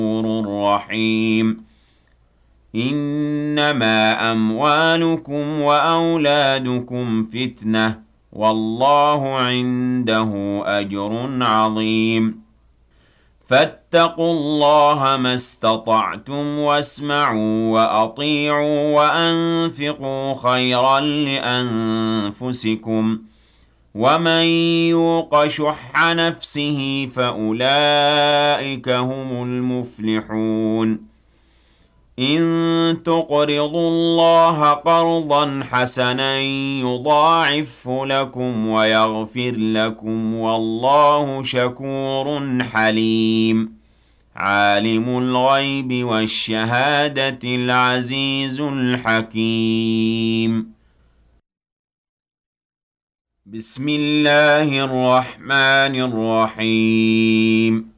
رحيم إنما أموالكم وأولادكم فتنة والله عنده أجر عظيم فاتقوا الله ما استطعتم واسمعوا وأطيعوا وأنفقوا خيرا لأنفسكم ومن يوق شح نفسه فأولئك هم المفلحون إن تقرضوا الله قرضا حسنا يضاعفه لكم ويغفر لكم والله شكور حليم عالم الغيب والشهادة العزيز الحكيم بسم الله الرحمن الرحيم